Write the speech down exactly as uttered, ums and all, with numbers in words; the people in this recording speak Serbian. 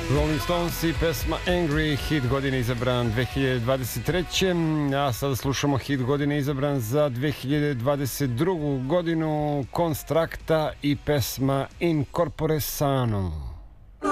Rolling Stones i pesma Angry, hit godine izabran dve hiljade dvadeset treće. A sada slušamo hit godine izabran za dve hiljade dvadeset drugu godinu, Constracta i pesma In Corpore Sano.